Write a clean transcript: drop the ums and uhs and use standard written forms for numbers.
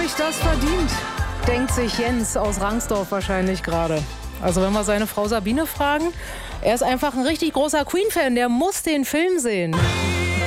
habe ich das verdient? Denkt sich Jens aus Rangsdorf wahrscheinlich gerade. Also wenn wir seine Frau Sabine fragen, er ist einfach ein richtig großer Queen-Fan, der muss den Film sehen.